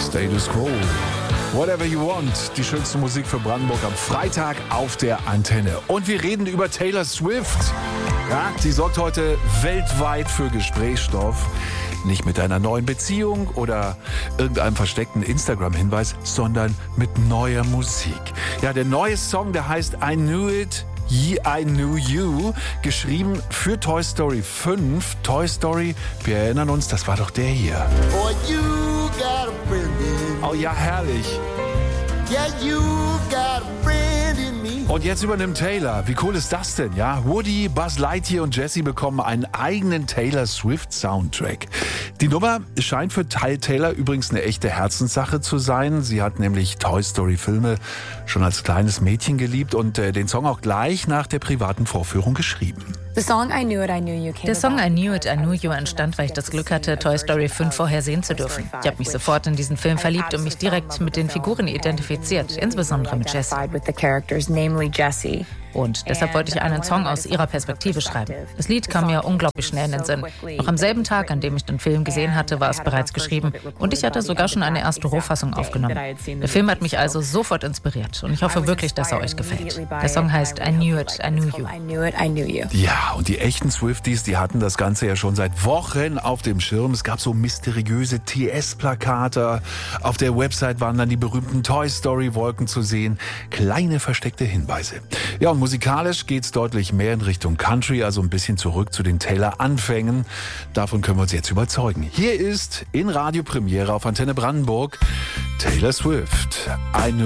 Status Quo. Whatever you want, die schönste Musik für Brandenburg am Freitag auf der Antenne. Und wir reden über Taylor Swift. Ja, sie sorgt heute weltweit für Gesprächsstoff. Nicht mit einer neuen Beziehung oder irgendeinem versteckten Instagram-Hinweis, sondern mit neuer Musik. Ja, der neue Song, der heißt I Knew It, I Knew You, geschrieben für Toy Story 5. Toy Story, wir erinnern uns, das war doch der hier. Boy, you got a friend in me. Oh ja, herrlich. Yeah, you got a friend in me. Und jetzt übernimmt Taylor. Wie cool ist das denn, ja? Woody, Buzz Lightyear und Jessie bekommen einen eigenen Taylor Swift Soundtrack. Die Nummer scheint für Taylor übrigens eine echte Herzenssache zu sein. Sie hat nämlich Toy Story Filme schon als kleines Mädchen geliebt und den Song auch gleich nach der privaten Vorführung geschrieben. Der Song I Knew It, I Knew You entstand, weil ich das Glück hatte, Toy Story 5 vorher sehen zu dürfen. Ich habe mich sofort in diesen Film verliebt und mich direkt mit den Figuren identifiziert, insbesondere mit Jessie. Und deshalb wollte ich einen Song aus ihrer Perspektive schreiben. Das Lied kam mir unglaublich schnell in den Sinn. Noch am selben Tag, an dem ich den Film gesehen hatte, war es bereits geschrieben und ich hatte sogar schon eine erste Rohfassung aufgenommen. Der Film hat mich also sofort inspiriert und ich hoffe wirklich, dass er euch gefällt. Der Song heißt I Knew It, I Knew You. Ja, und die echten Swifties, die hatten das Ganze ja schon seit Wochen auf dem Schirm. Es gab so mysteriöse TS-Plakate. Auf der Website waren dann die berühmten Toy Story-Wolken zu sehen. Kleine versteckte Hinweise. Ja, und musikalisch geht's deutlich mehr in Richtung Country, also ein bisschen zurück zu den Taylor-Anfängen. Davon können wir uns jetzt überzeugen. Hier ist in Radiopremiere auf Antenne Brandenburg Taylor Swift.